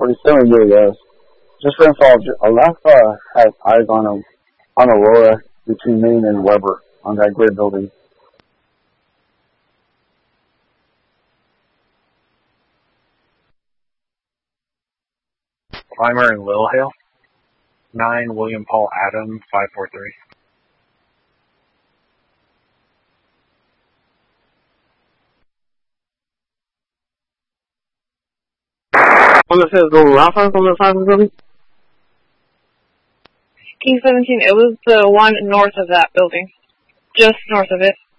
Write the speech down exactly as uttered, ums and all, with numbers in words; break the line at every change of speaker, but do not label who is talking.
forty-seven, yeah, yes. Just rainfall. Alaska has eyes on a, on Aurora between Maine and Weber on that grid building.
Climber in Little Hill. nine William Paul Adam, five four three.
On the fifth building, Alpha, on the five building?
King seventeen, it was the one north of that building. Just north of it.